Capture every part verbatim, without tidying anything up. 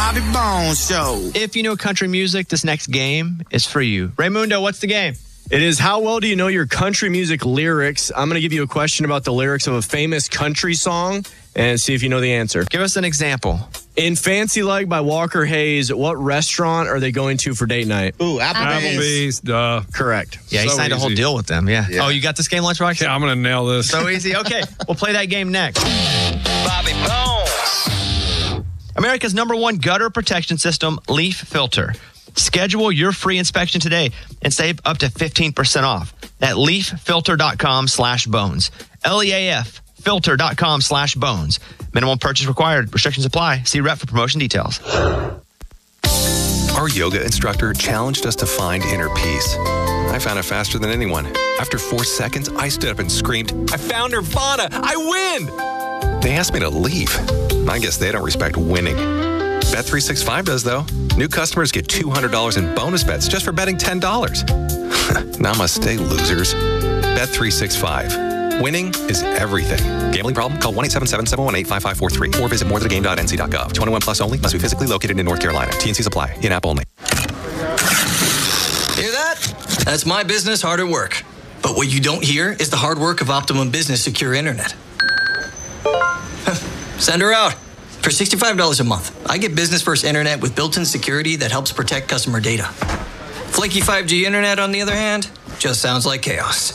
Bobby Bones Show. If you know country music, this next game is for you. Raymundo, what's the game? It is how well do you know your country music lyrics? I'm going to give you a question about the lyrics of a famous country song and see if you know the answer. Give us an example. In Fancy Like by Walker Hayes, what restaurant are they going to for date night? Ooh, Applebee's. Applebee's, duh. Correct. Yeah, he So signed a whole easy. deal with them. Yeah. Yeah. Oh, you got this game, Lunchbox? Yeah, I'm going to nail this. So easy. Okay, we'll play that game next. Bobby Bones. America's number one gutter protection system, Leaf Filter. Schedule your free inspection today and save up to fifteen percent off at leaffilter.com slash bones. L E A F filter.com slash bones. Minimum purchase required. Restrictions apply. See rep for promotion details. Our yoga instructor challenged us to find inner peace. I found it faster than anyone. After four seconds, I stood up and screamed, I found Nirvana! I win! They asked me to leave. I guess they don't respect winning. Bet three sixty-five does, though. New customers get two hundred dollars in bonus bets just for betting ten dollars. Namaste, losers. Bet three sixty-five. Winning is everything. Gambling problem? Call one eight seven seven, seven one eight, five five four three or visit more than the game dot n c dot gov. twenty-one plus only. Must be physically located in North Carolina. T and C's apply. In-app only. Hear that? That's my business hard at work. But what you don't hear is the hard work of Optimum Business Secure Internet. Send her out. For sixty-five dollars a month, I get business-first internet with built-in security that helps protect customer data. Flaky five G internet, on the other hand, just sounds like chaos.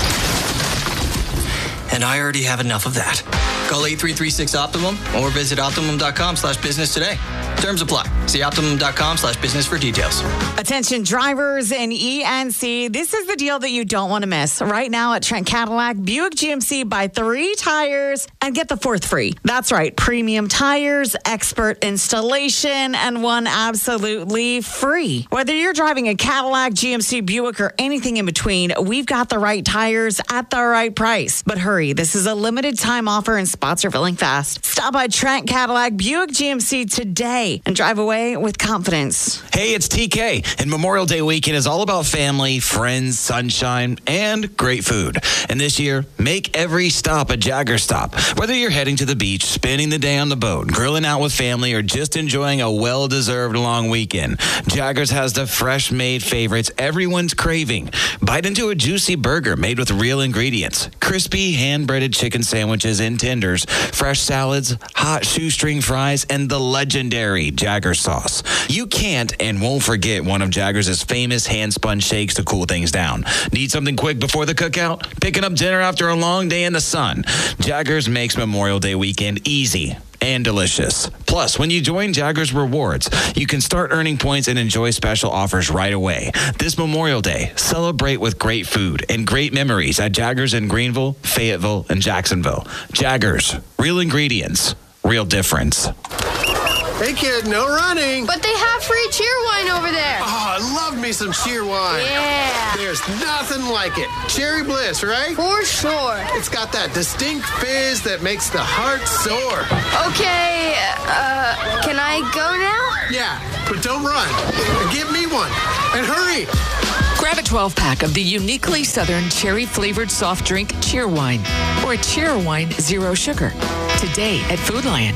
And I already have enough of that. Call eight three three six Optimum or visit optimum.com slash business today. Terms apply. See optimum.com slash business for details. Attention drivers in E N C. This is the deal that you don't want to miss. Right now at Trent Cadillac, Buick G M C, buy three tires and get the fourth free. That's right. Premium tires, expert installation, and one absolutely free. Whether you're driving a Cadillac, G M C, Buick, or anything in between, we've got the right tires at the right price. But hurry, this is a limited time offer and spots are filling fast. Stop by Trent Cadillac, Buick G M C today and drive away with confidence. Hey, it's T K, and Memorial Day weekend is all about family, friends, sunshine, and great food. And this year, make every stop a Jagger stop. Whether you're heading to the beach, spending the day on the boat, grilling out with family, or just enjoying a well-deserved long weekend, Jaggers has the fresh-made favorites everyone's craving. Bite into a juicy burger made with real ingredients, crispy hand-breaded chicken sandwiches and tenders, fresh salads, hot shoestring fries, and the legendary Jagger sauce. You can't and won't forget one of Jagger's famous hand-spun shakes to cool things down. Need something quick before the cookout? Picking up dinner after a long day in the sun? Jagger's makes Memorial Day weekend easy and delicious. Plus, when you join Jagger's Rewards, you can start earning points and enjoy special offers right away. This Memorial Day, celebrate with great food and great memories at Jagger's in Greenville, Fayetteville, and Jacksonville. Jagger's, real ingredients, real difference. Hey, kid, no running. But they have free cheer wine over there. Oh, I love me some cheer wine. Yeah. There's nothing like it. Cherry Bliss, right? For sure. It's got that distinct fizz that makes the heart soar. Okay, uh, can I go now? Yeah, but don't run. Give me one. And hurry. Grab a twelve-pack of the uniquely Southern cherry-flavored soft drink Cheer Wine or a Cheer Wine Zero Sugar today at Food Lion.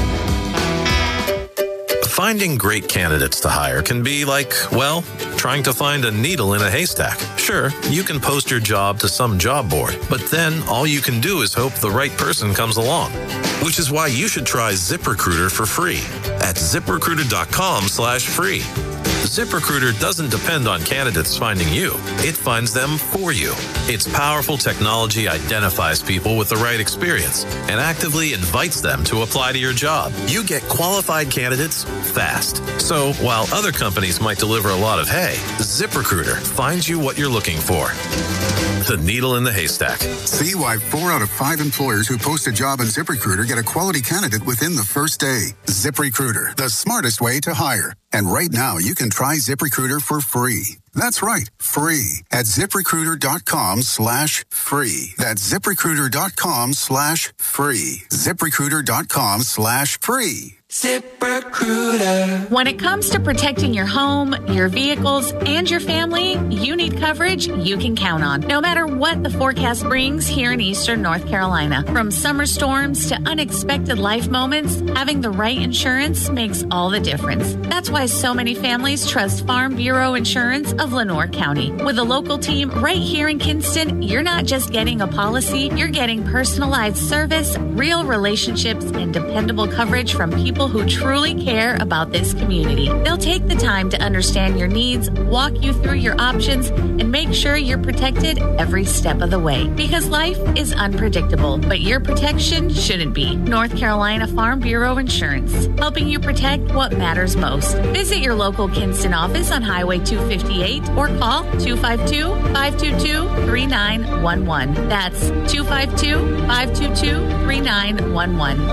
Finding great candidates to hire can be like, well, trying to find a needle in a haystack. Sure, you can post your job to some job board, but then all you can do is hope the right person comes along. Which is why you should try ZipRecruiter for free at ZipRecruiter.com slash free. ZipRecruiter doesn't depend on candidates finding you. It finds them for you. Its powerful technology identifies people with the right experience and actively invites them to apply to your job. You get qualified candidates fast. So while other companies might deliver a lot of hay, ZipRecruiter finds you what you're looking for. The needle in the haystack. See why four out of five employers who post a job on ZipRecruiter get a quality candidate within the first day. ZipRecruiter, the smartest way to hire. And right now, you can try ZipRecruiter for free. That's right, free at ZipRecruiter.com slash free. That's ZipRecruiter.com slash free. ZipRecruiter.com slash free. ZipRecruiter. When it comes to protecting your home, your vehicles, and your family, you need coverage you can count on, no matter what the forecast brings here in Eastern North Carolina. From summer storms to unexpected life moments, having the right insurance makes all the difference. That's why so many families trust Farm Bureau Insurance of Lenoir County. With a local team right here in Kinston, you're not just getting a policy, you're getting personalized service, real relationships, and dependable coverage from people who truly care about this community. They'll take the time to understand your needs, walk you through your options, and make sure you're protected every step of the way. Because life is unpredictable, but your protection shouldn't be. North Carolina Farm Bureau Insurance, helping you protect what matters most. Visit your local Kinston office on Highway two fifty-eight or call two five two, five two two, three nine one one. That's two five two, five two two, three nine one one.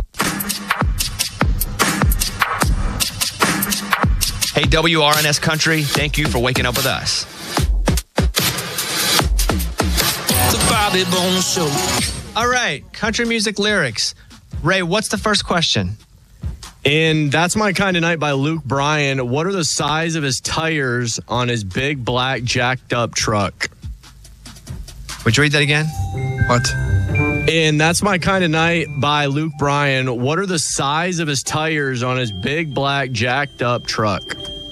Hey, W R N S Country, thank you for waking up with us. The Bobby Bones Show. All right, country music lyrics. Ray, what's the first question? In That's My Kind of Night by Luke Bryan, what are the size of his tires on his big black jacked up truck? Would you read that again? What? In That's My Kind of Night by Luke Bryan, what are the size of his tires on his big black jacked up truck?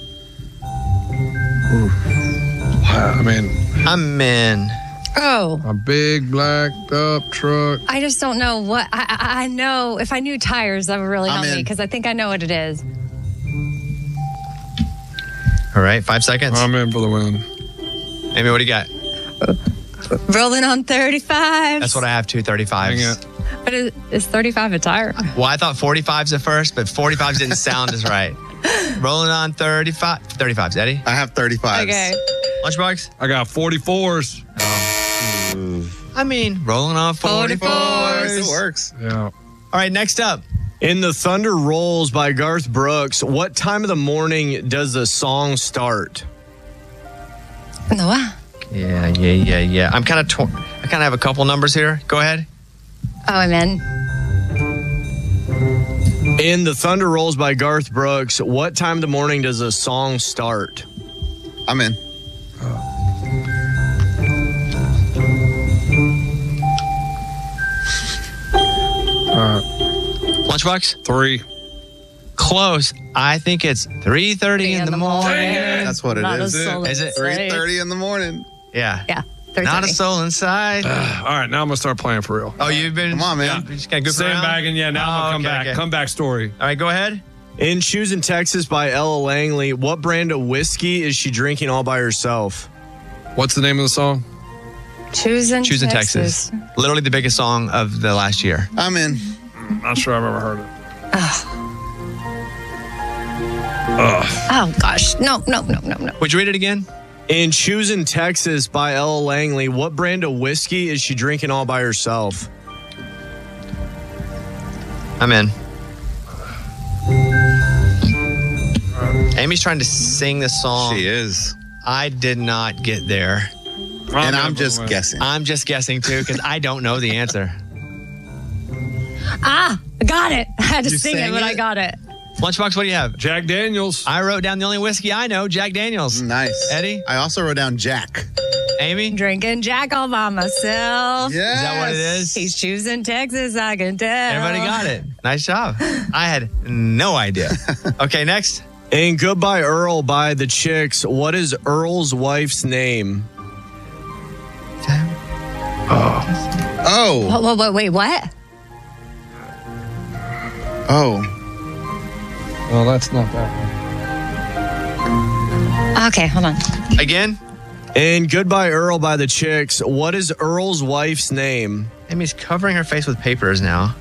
Ooh. I mean, I'm in. Oh. A big blacked up truck. I just don't know what. I, I, I know if I knew tires, that would really help I'm me in. because I think I know what it is. All right, five seconds. I'm in for the win. Amy, what do you got? Rolling on thirty-five. That's what I have, two thirty-fives. But is, is thirty-five a tire? Well, I thought forty-fives at first, but forty-fives didn't sound as right. Rolling on thirty-five. thirty-fives, Eddie? I have thirty-fives. Okay. Lunchbox? I got forty-fours. I mean, rolling on forty-fours. It works. Yeah. All right, next up. In The Thunder Rolls by Garth Brooks, what time of the morning does the song start? No, what? Yeah, yeah, yeah, yeah. I'm kind of torn. I kind of have a couple numbers here. Go ahead. Oh, I'm in. In The Thunder Rolls by Garth Brooks, what time of the morning does the song start? I'm in. Uh, Lunchbox? Three. Close. I think it's three thirty in, in the, the morning. morning. That's what it Not is. a soul Is it? three thirty in the morning. Yeah. Yeah. Not a soul inside. Uh, all right, now I'm going to start playing for real. Oh, you've been. Come on, man. Yeah, you just got to goof around? Sandbagging, yeah, now Oh, I'm going to come okay, back. okay. Comeback story. All right, go ahead. In Choosing Texas by Ella Langley, what brand of whiskey is she drinking all by herself? What's the name of the song? Choosing, Choosing Texas. Texas. Literally the biggest song of the last year. I'm in. Not sure I've ever heard it. Oh, gosh. No, no, no, no, no. Would you read it again? In Choosing Texas by Ella Langley, what brand of whiskey is she drinking all by herself? I'm in. Amy's trying to sing this song. She is. I did not get there. And I'm just guessing. I'm just guessing too because I don't know the answer. Ah, I got it. I had to You sing it, sang but I it? got it. Lunchbox, what do you have? Jack Daniels. I wrote down the only whiskey I know, Jack Daniels. Nice. Eddie? I also wrote down Jack. Amy? Drinking Jack all by myself. Yes. Is that what it is? He's choosing Texas, I can tell. Everybody got it. Nice job. I had no idea. Okay, next. In Goodbye Earl by The Chicks, what is Earl's wife's name? Oh. Whoa, whoa, whoa, wait, what? Oh. Well, that's not that one. Okay, hold on. Again? In Goodbye Earl by The Chicks, what is Earl's wife's name? Amy's covering her face with papers now.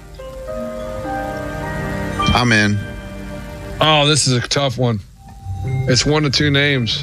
I'm in. Oh, this is a tough one. It's one of two names.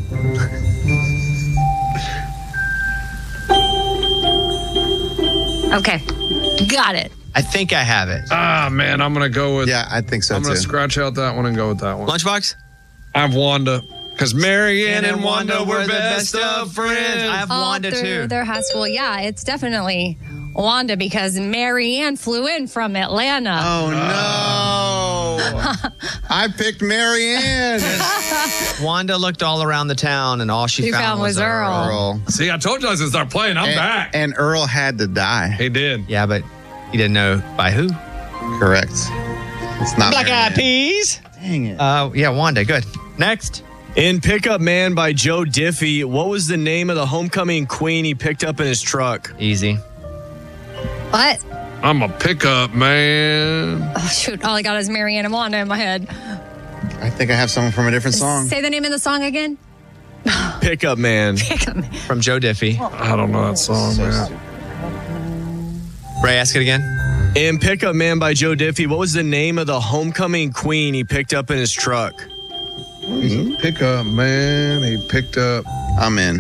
Okay, got it. I think I have it. Ah, man, I'm going to go with... Yeah, I think so I'm too. going to scratch out that one and go with that one. Lunchbox? I have Wanda. Because Marianne Ann and Wanda were best of friends. I have All Wanda through too. their high school. Yeah, it's definitely Wanda because Marianne flew in from Atlanta. Oh, no. I picked Marianne. Wanda looked all around the town, and all she, She found, found was Earl. Earl. See, I told you I was going to start playing. I'm and, back. And Earl had to die. He did. Yeah, but he didn't know by who. Correct. It's not Black Eyed Peas. Dang it. Uh, yeah, Wanda. Good. Next. In Pickup Man by Joe Diffie, what was the name of the homecoming queen he picked up in his truck? Easy. What? I'm a pickup man. Oh, shoot. All I got is Marianne and Wanda in my head. I think I have someone from a different song. Say the name of the song again. Pickup Man. Pickup Man. From Joe Diffie. I don't know that song, man. Ray, ask it again. In Pickup Man by Joe Diffie, what was the name of the homecoming queen he picked up in his truck? He's a pickup man. He picked up. I'm in.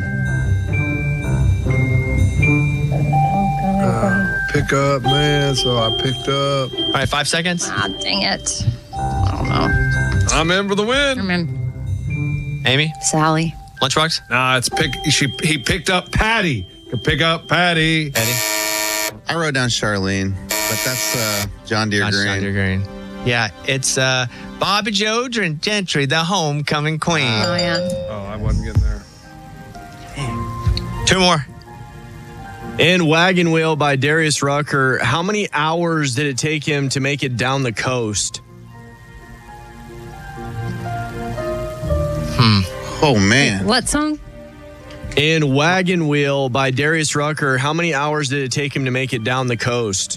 Uh, pickup man. So I picked up. All right, five seconds. Ah, dang it. I don't know. I'm in for the win. I'm in. Amy? Sally. Lunchbox? Nah, it's pick. She he picked up Patty. Could pick up Patty. Eddie? I wrote down Charlene, but that's uh, John Deere That's Green. John Deere Green. Yeah, it's uh, Bobby Joe Gentry, the homecoming queen. Oh, yeah. Oh, I wasn't getting there. Two more. In Wagon Wheel by Darius Rucker, how many hours did it take him to make it down the coast? Hmm. Oh, man. What song? In Wagon Wheel by Darius Rucker, how many hours did it take him to make it down the coast?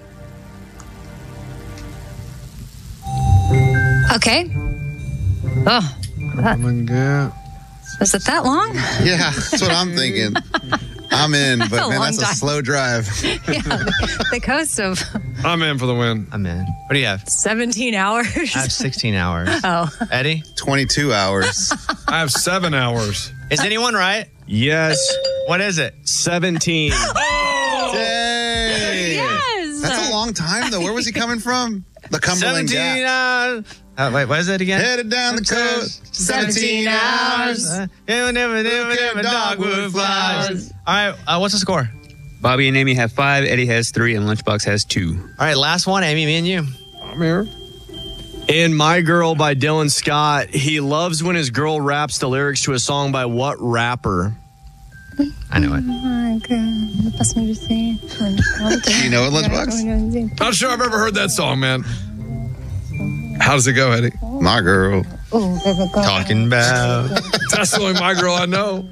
Okay. Oh. That, was it that long? Yeah, that's what I'm thinking. I'm in, That's but a man, long that's a time. slow drive. Yeah, the, the coast of I'm in for the win. I'm in. What do you have? seventeen hours. I have sixteen hours. Oh. Eddie? twenty-two hours. I have seven hours. Is anyone right? Yes. What is it? seventeen. Oh! Dang. Yes. That's a long time, though. Where was he coming from? The Cumberland seventeen Gap. hours. Uh, wait, what is it again? Headed down the coast. seventeen hours. Uh, never, never, never, never, dogwood flowers. All right, uh, what's the score? Bobby and Amy have five, Eddie has three, and Lunchbox has two. All right, last one, Amy, me and you. I'm here. In My Girl by Dylan Scott, he loves when his girl raps the lyrics to a song by what rapper? I know it. My girl, the best me to see. Do you know it, Lunchbox? Not sure I've ever heard that song, man. How does it go, Eddie? My girl. Talking about. That's the only My Girl I know.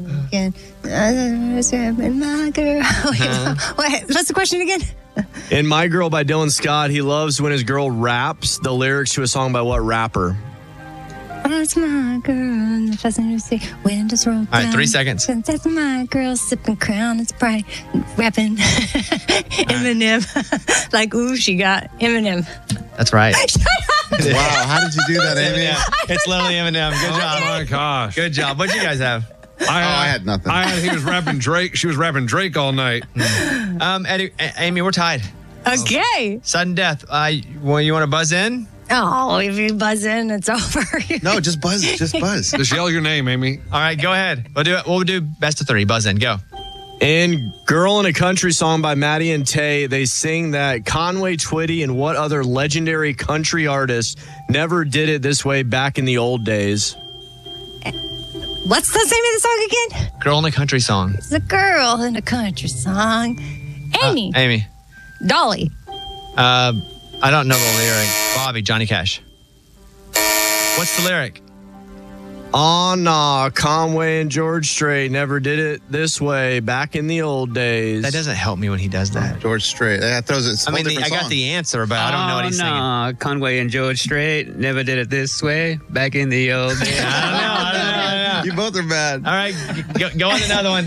My girl. Wait, what's the question again? In My Girl by Dylan Scott, he loves when his girl raps the lyrics to a song by what rapper? That's my girl, the best me to see. Windows roll down. All right, three seconds. That's my girl, sipping Crown, it's bright, rapping Eminem. Like, ooh, she got Eminem. That's right. Wow, how did you do that, Amy? Yeah, it's literally Eminem. Good job. Oh my gosh. Good job. What'd you guys have? I had, Oh, I had nothing. I had, he was rapping Drake. She was rapping Drake all night. Um, Eddie, A- Amy, we're tied. Okay. Sudden death. Uh, well, you want to buzz in? Oh, if you buzz in, it's over. No, just buzz. Just buzz. Just yell your name, Amy. All right, go ahead. We'll do it. We'll do best of three. Buzz in. Go. In Girl in a Country song by Maddie and Tay, they sing that Conway Twitty and what other legendary country artist never did it this way back in the old days? What's the name of the song again? Girl in a country song. It's a girl in a country song. Amy. Uh, Amy. Dolly. Uh, I don't know the lyric. Bobby, Johnny Cash. What's the lyric? Oh, nah, Conway and George Strait never did it this way back in the old days. That doesn't help me when he does that. George Strait. That throws it. I mean, the, I got the answer, but I don't know what he's oh, singing. no. Conway and George Strait never did it this way back in the old days. I don't know. I don't know. I don't know. You both are bad. All right, go, go on to another one.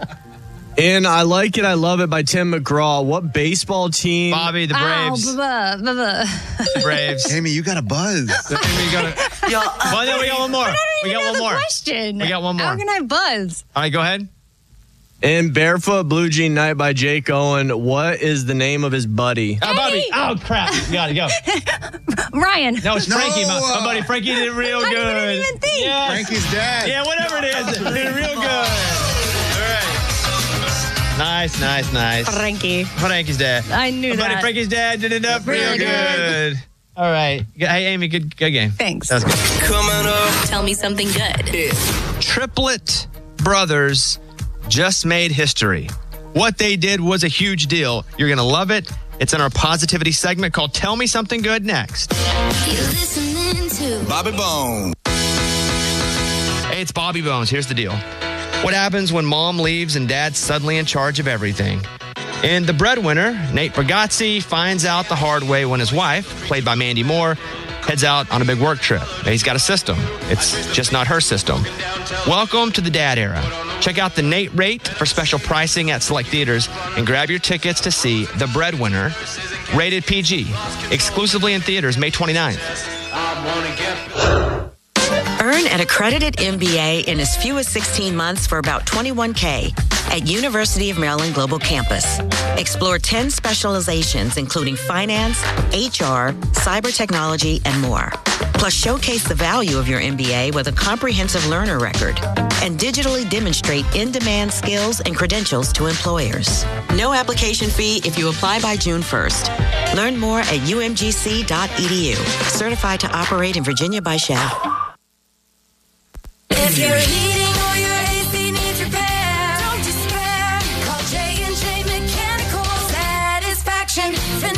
In I Like It, I Love It by Tim McGraw, what baseball team? Bobby, the Braves. Ow, blah, blah, blah. The Braves. Amy, you got a buzz. Amy, you got it. Well, no, we got one more. I don't We even got know one the more. question. We got one more. How can I buzz? All right, go ahead. In Barefoot Blue Jean Night by Jake Owen, what is the name of his buddy? Oh, Bobby. Eddie. Oh, crap. You got it. Go. Ryan. No, it's Frankie. No. My, my buddy Frankie did real I good. didn't even think. Yeah. Frankie's dad. Yeah, whatever it is. Did real good. All right. Nice, nice, nice. Frankie. Frankie's dad. I knew My buddy that. Frankie's dad did it up real Really good. good. All right. Hey, Amy, good, good game. Thanks. That was good. Coming up. Tell me something good. Triplet brothers just made history. What they did was a huge deal. You're going to love it. It's in our positivity segment called Tell Me Something Good next. You're listening to Bobby Bones. Hey, it's Bobby Bones. Here's the deal. What happens when mom leaves and dad's suddenly in charge of everything? And the breadwinner, Nate Bargatze, finds out the hard way when his wife, played by Mandy Moore, heads out on a big work trip. He's got a system. It's just not her system. Welcome to the dad era. Check out the Nate rate for special pricing at select theaters and grab your tickets to see The Breadwinner, rated P G, exclusively in theaters May twenty-ninth. Earn an accredited M B A in as few as sixteen months for about twenty-one K at University of Maryland Global Campus. Explore ten specializations, including finance, H R, cyber technology, and more. Plus, showcase the value of your M B A with a comprehensive learner record and digitally demonstrate in-demand skills and credentials to employers. No application fee if you apply by June first. Learn more at U M G C dot E D U. Certified to operate in Virginia by S H A. If your heating or your A C needs repair, don't despair. Call J and J Mechanical Satisfaction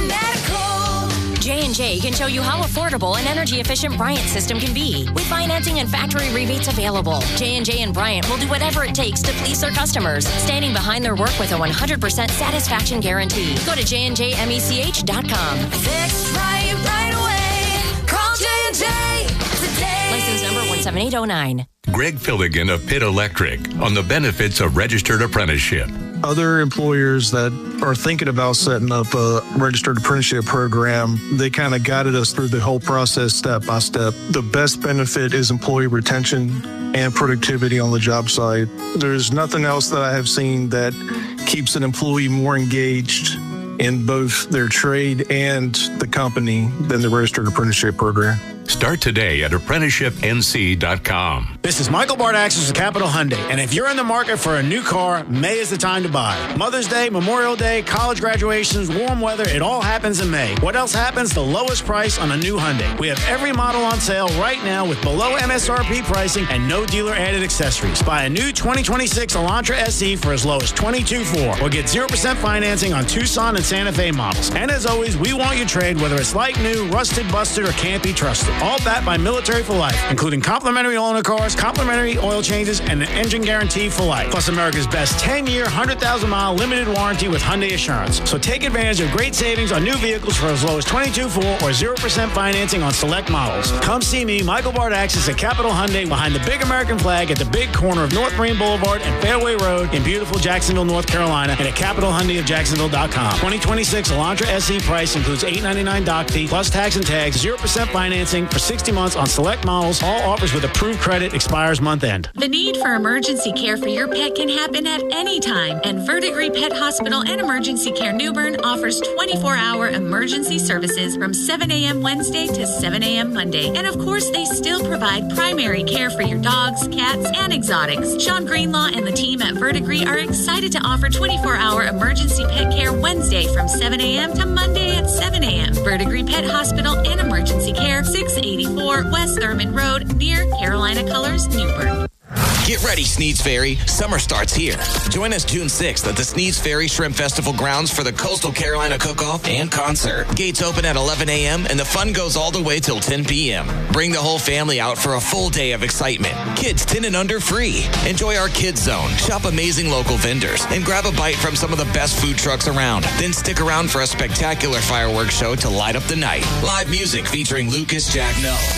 Fanatical. J and J can show you how affordable an energy-efficient Bryant system can be. With financing and factory rebates available, J and J and Bryant will do whatever it takes to please their customers, standing behind their work with a one hundred percent satisfaction guarantee. Go to J and J mech dot com. Fixed right, right away. Call J and J today. License number one seven eight zero nine. Greg Filligan of Pitt Electric on the benefits of registered apprenticeship. Other employers that are thinking about setting up a registered apprenticeship program, they kind of guided us through the whole process step by step. The best benefit is employee retention and productivity on the job site. There's nothing else that I have seen that keeps an employee more engaged in both their trade and the company than the registered apprenticeship program. Start today at apprenticeship N C dot com. This is Michael Bardaxis with Capital Hyundai, and if you're in the market for a new car, May is the time to buy. Mother's Day, Memorial Day, college graduations, warm weather, it all happens in May. What else happens? The lowest price on a new Hyundai. We have every model on sale right now with below M S R P pricing and no dealer-added accessories. Buy a new twenty twenty-six Elantra S E for as low as twenty-two four, or get zero percent financing on Tucson and Santa Fe models. And as always, we want your trade, whether it's like new, rusted, busted, or can't be trusted. All backed by Military for Life, including complimentary owner cars, complimentary oil changes, and an engine guarantee for life. Plus America's best ten-year, one hundred thousand mile limited warranty with Hyundai Assurance. So take advantage of great savings on new vehicles for as low as twenty-two four or zero percent financing on select models. Come see me, Michael Bardaxis at Capital Hyundai, behind the big American flag at the big corner of North Marine Boulevard and Fairway Road in beautiful Jacksonville, North Carolina, and at capital hyundai of jacksonville dot com. twenty twenty-six Elantra S E price includes eight ninety-nine doc fee plus tax and tags, zero percent financing for sixty months on select models. All offers with approved credit expires month end. The need for emergency care for your pet can happen at any time, and Verdigris Pet Hospital and Emergency Care Newbern offers twenty-four hour emergency services from seven a.m. Wednesday to seven a.m. Monday. And of course, they still provide primary care for your dogs, cats, and exotics. Sean Greenlaw and the team at Verdigris are excited to offer twenty-four hour emergency pet care Wednesday from seven a.m. to Monday at seven a.m. Verdigris Pet Hospital and Emergency Care, six eighty-four West Thurman Road, near Carolina Colors, Newbern. Get ready, Sneads Ferry. Summer starts here. Join us June sixth at the Sneads Ferry Shrimp Festival grounds for the Coastal Carolina Cook-Off and concert. Gates open at eleven a.m. and the fun goes all the way till ten p.m. Bring the whole family out for a full day of excitement. Kids ten and under free. Enjoy our Kids Zone. Shop amazing local vendors and grab a bite from some of the best food trucks around. Then stick around for a spectacular fireworks show to light up the night. Live music featuring Lucas Jacknell.